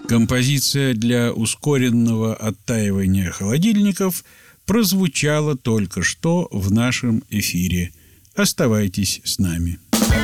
Композиция для ускоренного оттаивания холодильников прозвучала только что в нашем эфире. Оставайтесь с нами.